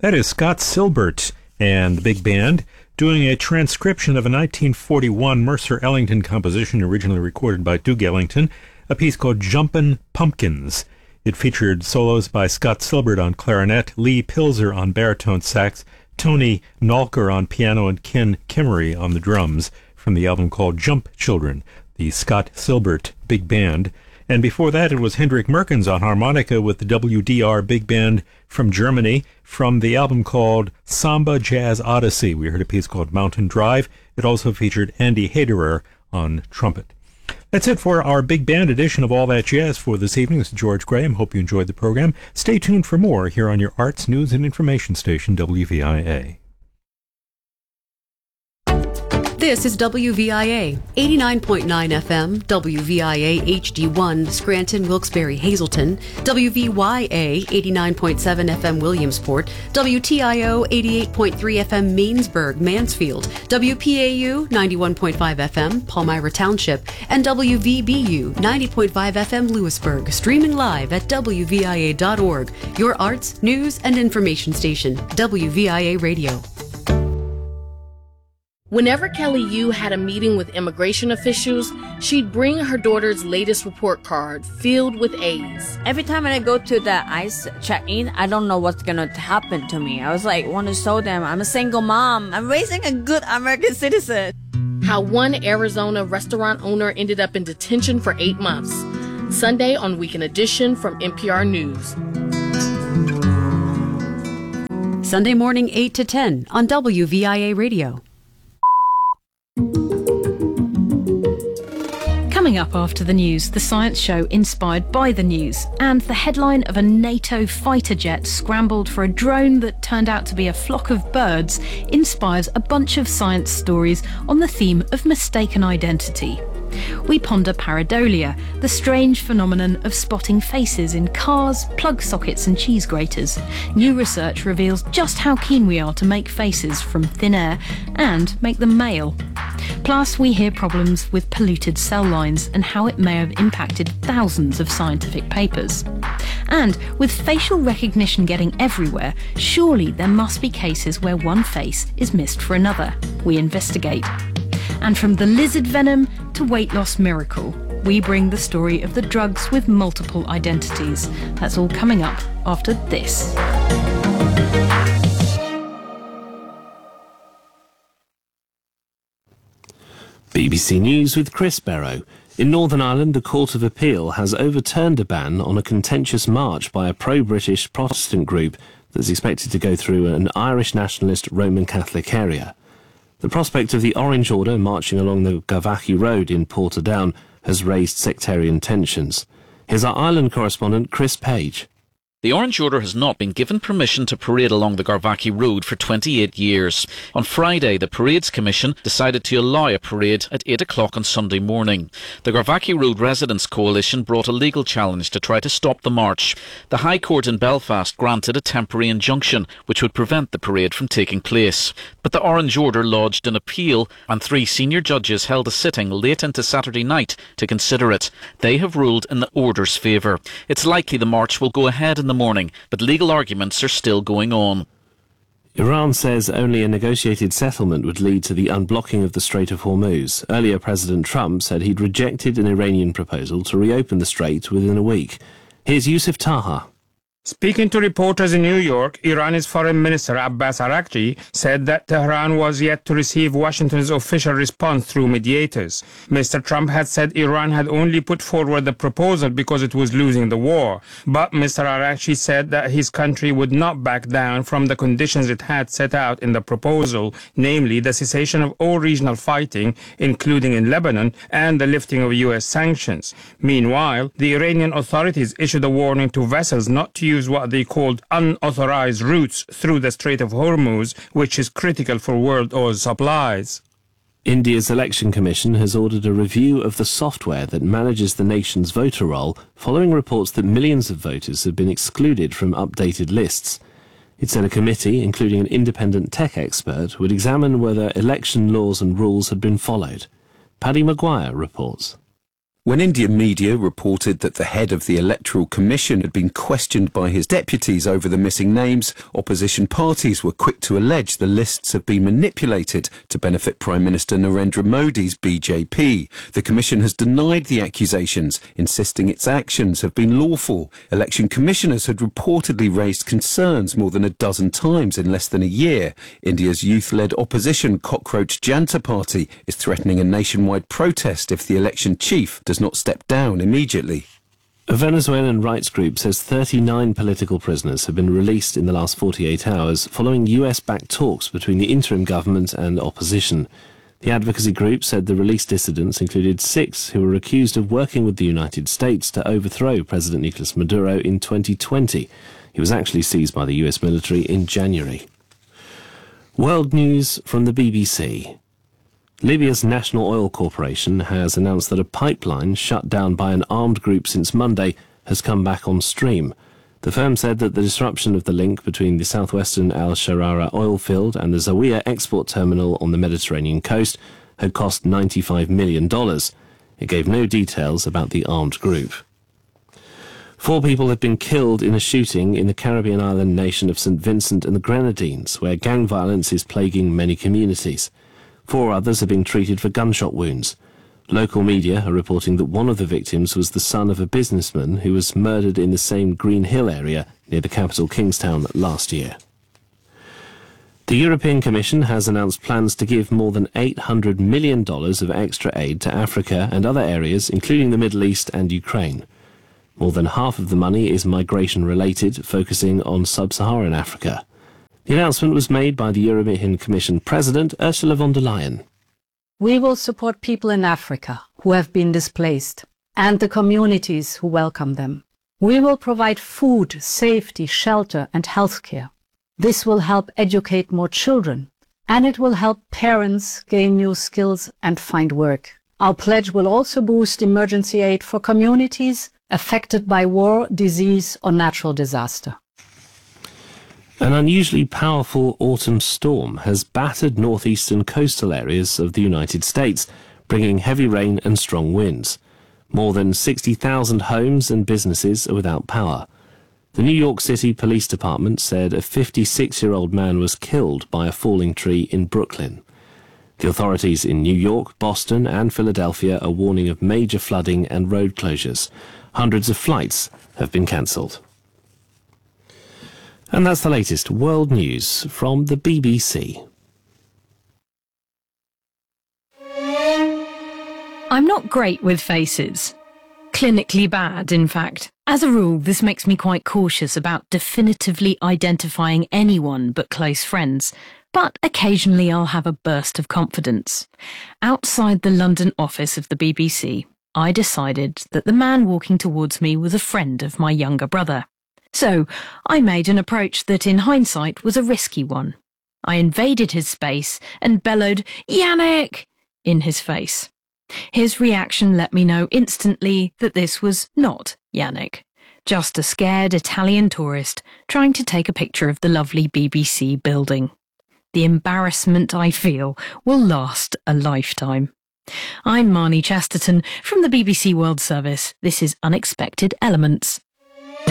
That is Scott Silbert and the big band doing a transcription of a 1941 Mercer Ellington composition originally recorded by Duke Ellington, a piece called Jumpin' Pumpkins. It featured solos by Scott Silbert on clarinet, Lee Pilzer on baritone sax, Tony Nalker on piano, and Ken Kimmery on the drums, from the album called Jump Children, the Scott Silbert Big Band. And before that, it was Hendrik Merkens on harmonica with the WDR Big Band from Germany, from the album called Samba Jazz Odyssey. We heard a piece called Mountain Drive. It also featured Andy Haderer on trumpet. That's it for our big band edition of All That Jazz for this evening. This is George Graham. Hope you enjoyed the program. Stay tuned for more here on your arts, news, and information station, WVIA. This is WVIA, 89.9 FM, WVIA HD1, Scranton, Wilkes-Barre, Hazleton, WVYA, 89.7 FM, Williamsport, WTIO, 88.3 FM, Mainsburg, Mansfield, WPAU, 91.5 FM, Palmyra Township, and WVBU, 90.5 FM, Lewisburg, streaming live at WVIA.org, your arts, news, and information station, WVIA Radio. Whenever Kelly Yu had a meeting with immigration officials, she'd bring her daughter's latest report card filled with A's. Every time I go to the ICE check-in, I don't know what's gonna happen to me. I was like, want to show them I'm a single mom. I'm raising a good American citizen. How one Arizona restaurant owner ended up in detention for 8 months. Sunday on Weekend Edition from NPR News. Sunday morning 8 to 10 on WVIA Radio. Coming up after the news, the science show inspired by the news, and the headline of a NATO fighter jet scrambled for a drone that turned out to be a flock of birds inspires a bunch of science stories on the theme of mistaken identity. We ponder pareidolia, the strange phenomenon of spotting faces in cars, plug sockets and cheese graters. New research reveals just how keen we are to make faces from thin air and make them male. Plus, we hear problems with polluted cell lines and how it may have impacted thousands of scientific papers. And with facial recognition getting everywhere, surely there must be cases where one face is missed for another. We investigate. And from the lizard venom to weight loss miracle, we bring the story of the drugs with multiple identities. That's all coming up after this. BBC News with Chris Barrow. In Northern Ireland, the Court of Appeal has overturned a ban on a contentious march by a pro-British Protestant group that's expected to go through an Irish nationalist Roman Catholic area. The prospect of the Orange Order marching along the Garvaghy Road in Portadown has raised sectarian tensions. Here's our Ireland correspondent Chris Page. The Orange Order has not been given permission to parade along the Garvaghy Road for 28 years. On Friday, the Parades Commission decided to allow a parade at 8 o'clock on Sunday morning. The Garvaghy Road Residents Coalition brought a legal challenge to try to stop the march. The High Court in Belfast granted a temporary injunction which would prevent the parade from taking place. But the Orange Order lodged an appeal, and 3 senior judges held a sitting late into Saturday night to consider it. They have ruled in the Order's favour. It's likely the march will go ahead in the morning, but legal arguments are still going on. Iran says only a negotiated settlement would lead to the unblocking of the Strait of Hormuz. Earlier, President Trump said he'd rejected an Iranian proposal to reopen the strait within a week. Here's Yusuf Taha. Speaking to reporters in New York, Iran's Foreign Minister Abbas Araghchi said that Tehran was yet to receive Washington's official response through mediators. Mr. Trump had said Iran had only put forward the proposal because it was losing the war. But Mr. Araghchi said that his country would not back down from the conditions it had set out in the proposal, namely the cessation of all regional fighting, including in Lebanon, and the lifting of U.S. sanctions. Meanwhile, the Iranian authorities issued a warning to vessels not to use what they called unauthorized routes through the Strait of Hormuz, which is critical for world oil supplies. India's Election Commission has ordered a review of the software that manages the nation's voter roll, following reports that millions of voters have been excluded from updated lists. It said a committee, including an independent tech expert, would examine whether election laws and rules had been followed. Paddy Maguire reports. When Indian media reported that the head of the Electoral Commission had been questioned by his deputies over the missing names, opposition parties were quick to allege the lists have been manipulated to benefit Prime Minister Narendra Modi's BJP. The Commission has denied the accusations, insisting its actions have been lawful. Election commissioners had reportedly raised concerns more than a dozen times in less than a year. India's youth-led opposition Cockroach Janta Party is threatening a nationwide protest if the election chief does not step down immediately. A Venezuelan rights group says 39 political prisoners have been released in the last 48 hours following US-backed talks between the interim government and opposition. The advocacy group said the released dissidents included 6 who were accused of working with the United States to overthrow President Nicolas Maduro in 2020. He was actually seized by the US military in January. World news from the BBC. Libya's National Oil Corporation has announced that a pipeline shut down by an armed group since Monday has come back on stream. The firm said that the disruption of the link between the southwestern Al Sharara oil field and the Zawiya export terminal on the Mediterranean coast had cost $95 million. It gave no details about the armed group. 4 people have been killed in a shooting in the Caribbean island nation of St. Vincent and the Grenadines, where gang violence is plaguing many communities. 4 others are being treated for gunshot wounds. Local media are reporting that one of the victims was the son of a businessman who was murdered in the same Green Hill area near the capital Kingstown last year. The European Commission has announced plans to give more than $800 million of extra aid to Africa and other areas, including the Middle East and Ukraine. More than half of the money is migration-related, focusing on sub-Saharan Africa. The announcement was made by the European Commission President Ursula von der Leyen. We will support people in Africa who have been displaced and the communities who welcome them. We will provide food, safety, shelter and healthcare. This will help educate more children, and it will help parents gain new skills and find work. Our pledge will also boost emergency aid for communities affected by war, disease or natural disaster. An unusually powerful autumn storm has battered northeastern coastal areas of the United States, bringing heavy rain and strong winds. More than 60,000 homes and businesses are without power. The New York City Police Department said a 56-year-old man was killed by a falling tree in Brooklyn. The authorities in New York, Boston and Philadelphia are warning of major flooding and road closures. Hundreds of flights have been cancelled. And that's the latest world news from the BBC. I'm not great with faces. Clinically bad, in fact. As a rule, this makes me quite cautious about definitively identifying anyone but close friends. But occasionally I'll have a burst of confidence. Outside the London office of the BBC, I decided that the man walking towards me was a friend of my younger brother. So I made an approach that in hindsight was a risky one. I invaded his space and bellowed, "Yannick!" in his face. His reaction let me know instantly that this was not Yannick, just a scared Italian tourist trying to take a picture of the lovely BBC building. The embarrassment I feel will last a lifetime. I'm Marnie Chesterton from the BBC World Service. This is Unexpected Elements.